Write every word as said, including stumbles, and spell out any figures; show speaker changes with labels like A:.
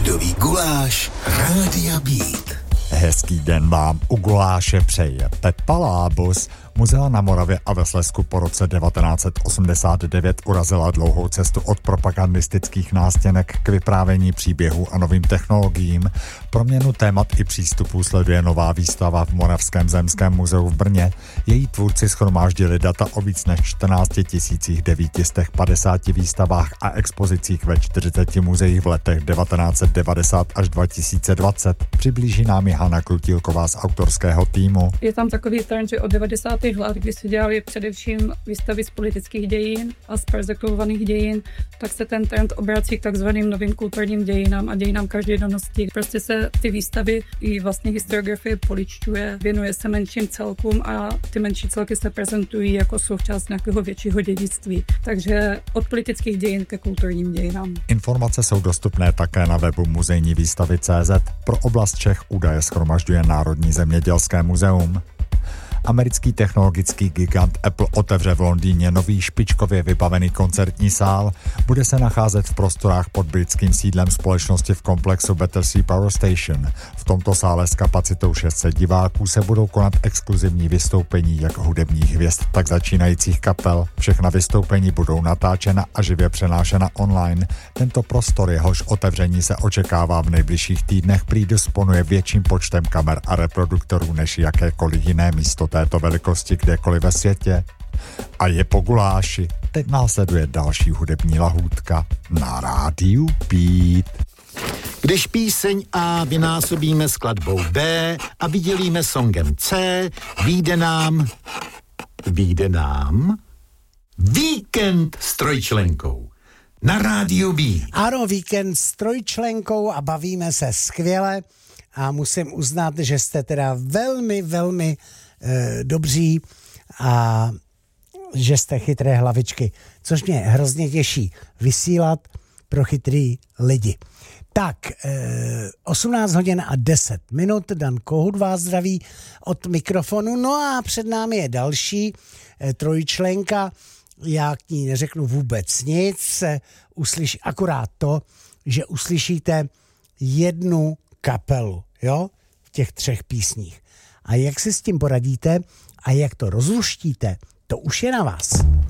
A: Víkendový guláš Rádia Beat.
B: Hezký den vám u guláše přeje Pepa Lábus. Muzea na Moravě a ve Slezsku po roce devatenáct osmdesát devět urazila dlouhou cestu od propagandistických nástěnek k vyprávění příběhů a novým technologiím. Proměnu témat i přístupů sleduje nová výstava v Moravském zemském muzeu v Brně. Její tvůrci shromáždili data o víc než čtrnáct tisíc devět set padesát výstavách a expozicích ve čtyřiceti muzeích v letech devatenáct devadesát až dva tisíce dvacet. Přiblíží nám je Hana Krutílková z autorského týmu.
C: Je tam takový trend, že od devadesátých let, kdy se dělali především výstavy z politických dějin a z perzekvovaných dějin, tak se ten trend obrací k takzvaným novým kulturním dějinám a dějinám každodennosti. Prostě se ty výstavy i vlastně historiografie poličťuje, věnuje se menším celkům a ty menší celky se prezentují jako součást nějakého většího dědictví. Takže od politických dějin ke kulturním dějinám.
B: Informace jsou dostupné také na webu muzejní výstavy tečka cé zet. Pro oblast Čech údaje shromažďuje Národní zemědělské muzeum. Americký technologický gigant Apple otevře v Londýně nový špičkově vybavený koncertní sál. Bude se nacházet v prostorách pod britským sídlem společnosti v komplexu Battersea Power Station. V tomto sále s kapacitou šest set diváků se budou konat exkluzivní vystoupení jak hudebních hvězd, tak začínajících kapel. Všechna vystoupení budou natáčena a živě přenášena online. Tento prostor, jehož otevření se očekává v nejbližších týdnech, prý disponuje větším počtem kamer a reproduktorů než jakékoliv jiné místo této velikosti kdekoliv ve světě. A je po guláši. Teď následuje další hudební lahůdka na rádiu Beat.
A: Když píseň A vynásobíme skladbou B a vydělíme songem C, vyjde nám... Vyjde nám... Víkend s trojčlenkou. Na rádiu Beat.
D: Ano, víkend s trojčlenkou a bavíme se skvěle a musím uznat, že jste teda velmi, velmi dobří a že jste chytré hlavičky, což mě hrozně těší vysílat pro chytrý lidi. Tak, osmnáct hodin a deset minut, Dan Kohut vás zdraví od mikrofonu, no a před námi je další trojčlenka, já k ní neřeknu vůbec nic, uslyší akorát to, že uslyšíte jednu kapelu, jo, v těch třech písních. A jak si s tím poradíte a jak to rozluštíte, to už je na vás.